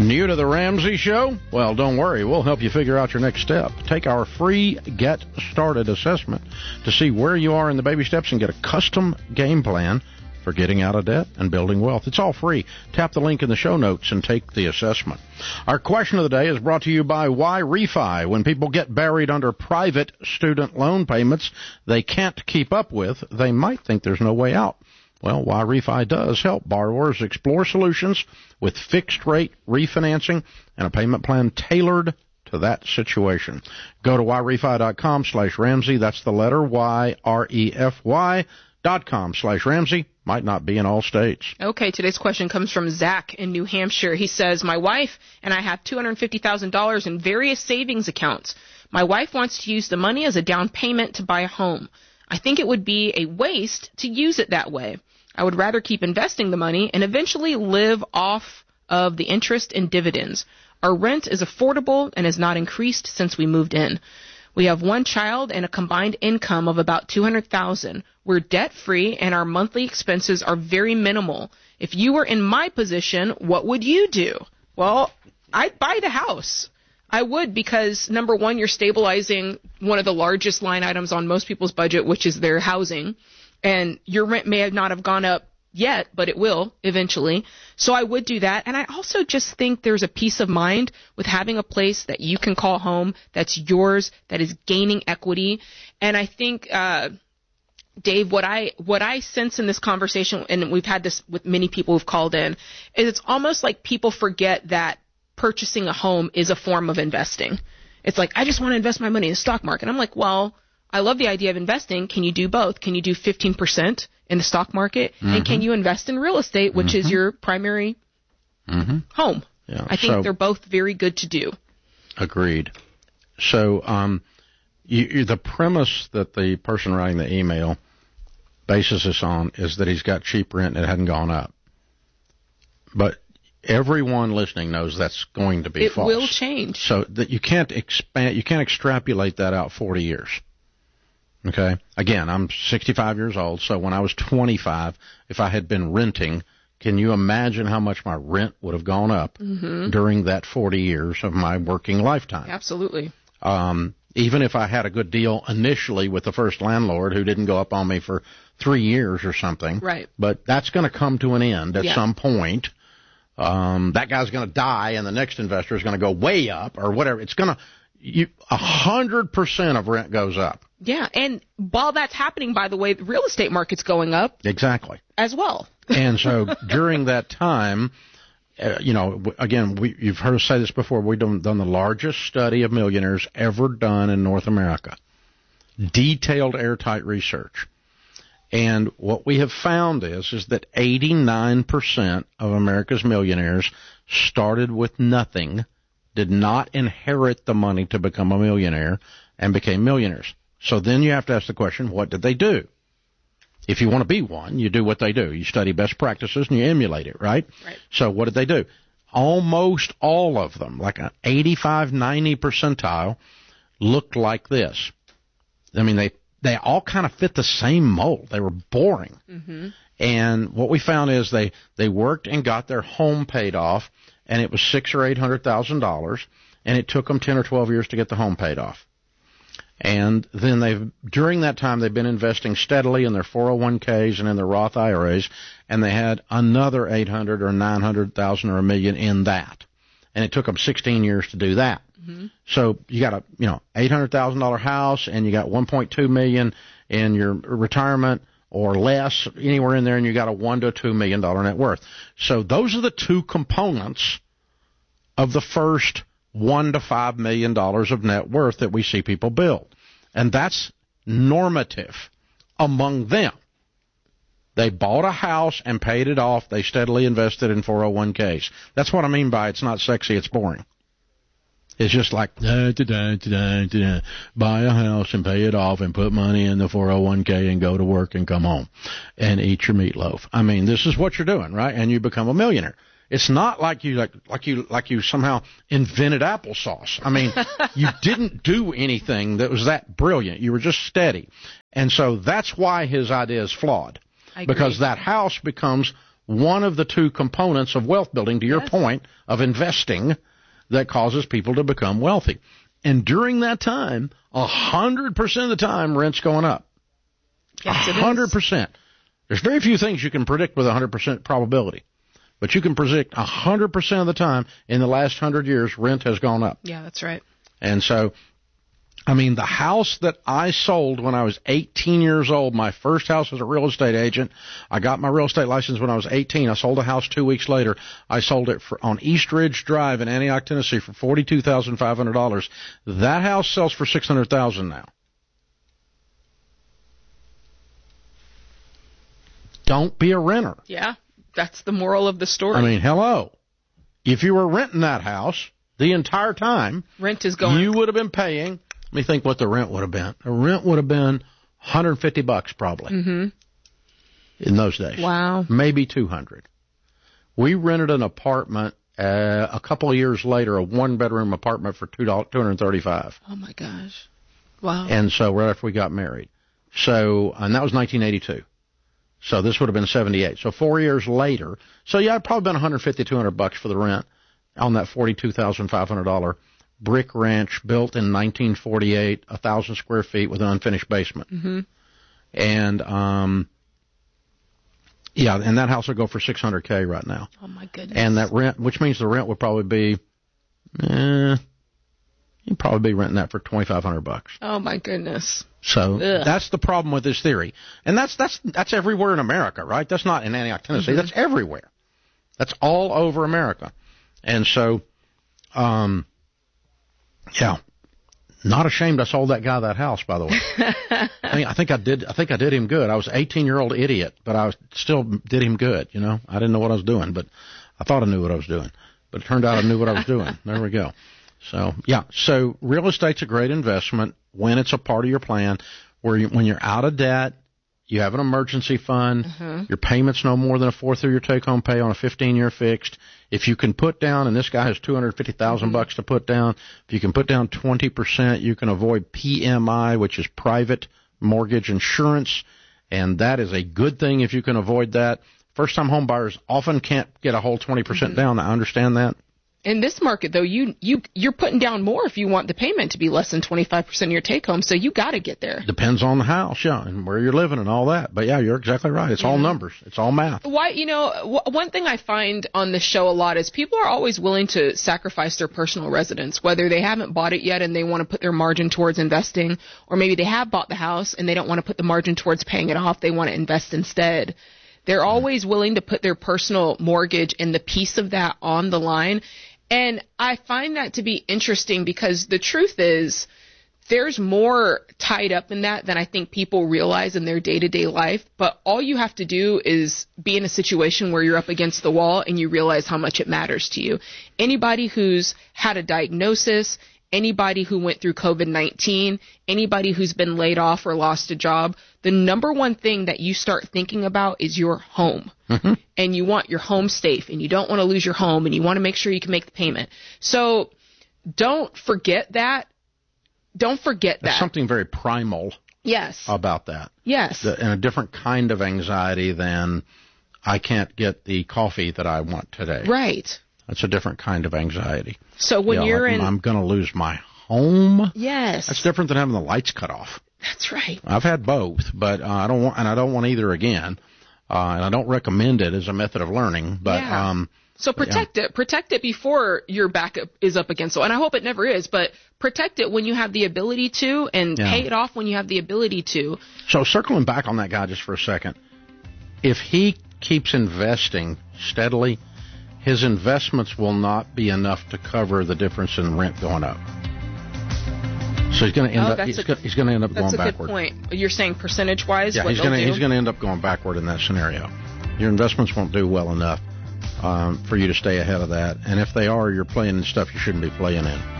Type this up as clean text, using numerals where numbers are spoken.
New to the Ramsey Show? Well, don't worry. We'll help you figure out your next step. Take our free Get Started assessment to see where you are in the baby steps and get a custom game plan for getting out of debt and building wealth. It's all free. Tap the link in the show notes and take the assessment. Our question of the day is brought to you by YRefy. When people get buried under private student loan payments they can't keep up with, they might think there's no way out. Well, YRefy does help borrowers explore solutions with fixed-rate refinancing and a payment plan tailored to that situation. Go to yrefy.com/Ramsey. That's the letter YREFY.com/Ramsey. Might not be in all states. Okay, today's question comes from Zach in New Hampshire. He says, my wife and I have $250,000 in various savings accounts. My wife wants to use the money as a down payment to buy a home. I think it would be a waste to use it that way. I would rather keep investing the money and eventually live off of the interest and dividends. Our rent is affordable and has not increased since we moved in. We have one child and a combined income of about $200,000. We're debt-free and our monthly expenses are very minimal. If you were in my position, what would you do? Well, I'd buy the house. I would, because, number one, you're stabilizing one of the largest line items on most people's budget, which is their housing. And your rent may not have gone up yet, but it will eventually. So I would do that. And I also just think there's a peace of mind with having a place that you can call home, that's yours, that is gaining equity. And I think, Dave, what I sense in this conversation, and we've had this with many people who've called in, is it's almost like people forget that purchasing a home is a form of investing. It's like, I just want to invest my money in the stock market. I'm like, well, I love the idea of investing. Can you do both? Can you do 15% in the stock market? Mm-hmm. And can you invest in real estate, which is your primary home? Yeah. I think they're both very good to do. Agreed. So the premise that the person writing the email bases this on is that he's got cheap rent and it hadn't gone up. But everyone listening knows that's going to be false. It will change. So that you can't extrapolate that out 40 years. Okay? Again, I'm 65 years old, so when I was 25, if I had been renting, can you imagine how much my rent would have gone up during that 40 years of my working lifetime? Absolutely. Even if I had a good deal initially with the first landlord who didn't go up on me for 3 years or something. Right. But that's going to come to an end at some point. That guy's going to die and the next investor is going to go way up or whatever. It's going to 100% of rent goes up. Yeah, and while that's happening, by the way, the real estate market's going up. Exactly. As well. And so during that time, again, you've heard us say this before, we've done the largest study of millionaires ever done in North America. Detailed, airtight research. And what we have found is that 89% of America's millionaires started with nothing, did not inherit the money to become a millionaire, and became millionaires. So then you have to ask the question, what did they do? If you want to be one, you do what they do. You study best practices and you emulate it, right? Right. So what did they do? Almost all of them, like an 85, 90 percentile, looked like this. I mean, they all kind of fit the same mold. They were boring. Mm-hmm. And what we found is they worked and got their home paid off, and it was $600,000 or $800,000, and it took them 10 or 12 years to get the home paid off. And then during that time, they've been investing steadily in their 401ks and in their Roth IRAs, and they had another $800,000 or $900,000 or $1 million in that. And it took them 16 years to do that. Mm-hmm. So you got a $800,000 house, and you got $1.2 million in your retirement or less, anywhere in there, and you got a $1 to $2 million net worth. So those are the two components of the first $1 to $5 million of net worth that we see people build. And that's normative among them. They bought a house and paid it off. They steadily invested in 401ks. That's what I mean by it's not sexy, it's boring. It's just like, buy a house and pay it off and put money in the 401k and go to work and come home and eat your meatloaf. I mean, this is what you're doing, right? And you become a millionaire. It's not like you somehow invented applesauce. I mean, you didn't do anything that was that brilliant. You were just steady. And so that's why his idea is flawed. Because that house becomes one of the two components of wealth building, to your point, of investing that causes people to become wealthy. And during that time, 100% of the time, rent's going up. Yes, 100%. There's very few things you can predict with 100% probability. But you can predict 100% of the time in the last 100 years, rent has gone up. Yeah, that's right. And so, I mean, the house that I sold when I was 18 years old, my first house as a real estate agent, I got my real estate license when I was 18. I sold a house 2 weeks later. I sold it on East Ridge Drive in Antioch, Tennessee for $42,500. That house sells for $600,000 now. Don't be a renter. Yeah, that's the moral of the story. I mean, hello. If you were renting that house the entire time, rent is going. You would have been paying. Let me think what the rent would have been. The rent would have been $150 probably in those days. Wow. Maybe $200. We rented an apartment a couple of years later, a one-bedroom apartment for $235. Oh my gosh. Wow. And so right after we got married. So, and that was 1982. So this would have been 78. So 4 years later. So yeah, it'd probably been $150, $200 for the rent on that $42,500 brick ranch built in 1948, 1,000 square feet with an unfinished basement. And, yeah, and that house will go for $600K right now. Oh my goodness. And that rent, which means the rent would probably be, you'd probably be renting that for $2,500. Oh my goodness. So that's the problem with this theory. And that's everywhere in America, right? That's not in Antioch, Tennessee. That's everywhere. That's all over America. And so, yeah, not ashamed I sold that guy that house, by the way. I think I did him good. I was an 18-year-old idiot, but I still did him good, you know. I didn't know what I was doing, but I thought I knew what I was doing. But it turned out I knew what I was doing. There we go. So, yeah, so real estate's a great investment when it's a part of your plan, when you're out of debt, you have an emergency fund, your payment's no more than a fourth of your take-home pay on a 15-year fixed. If you can put down, and this guy has $250,000 to put down, if you can put down 20%, you can avoid PMI, which is private mortgage insurance, and that is a good thing if you can avoid that. First-time home buyers often can't get a whole 20% down. I understand that. In this market, though, you're putting down more if you want the payment to be less than 25% of your take-home, so you got to get there. Depends on the house, yeah, and where you're living and all that. But, yeah, you're exactly right. It's all numbers. It's all math. Why, you know, one thing I find on this show a lot is people are always willing to sacrifice their personal residence, whether they haven't bought it yet and they want to put their margin towards investing, or maybe they have bought the house and they don't want to put the margin towards paying it off. They want to invest instead. They're always willing to put their personal mortgage and the piece of that on the line. And I find that to be interesting because the truth is there's more tied up in that than I think people realize in their day-to-day life. But all you have to do is be in a situation where you're up against the wall and you realize how much it matters to you. Anybody who's had a diagnosis, anybody who went through COVID-19, anybody who's been laid off or lost a job, the number one thing that you start thinking about is your home. And you want your home safe, and you don't want to lose your home, and you want to make sure you can make the payment. So don't forget that. Don't forget that. There's something very primal about that. Yes. And a different kind of anxiety than I can't get the coffee that I want today. Right. That's a different kind of anxiety. So when you're I'm going to lose my home. Yes. That's different than having the lights cut off. That's right. I've had both, but I don't want either again. And I don't recommend it as a method of learning, but so protect it. Protect it before your back is up against it. And I hope it never is, but protect it when you have the ability to, and pay it off when you have the ability to. So circling back on that guy just for a second, if he keeps investing steadily, his investments will not be enough to cover the difference in rent going up. So he's going to end up. He's going to end up going backward. That's a good point. You're saying percentage-wise. Yeah, he's going to end up going backward in that scenario. Your investments won't do well enough for you to stay ahead of that. And if they are, you're playing in stuff you shouldn't be playing in.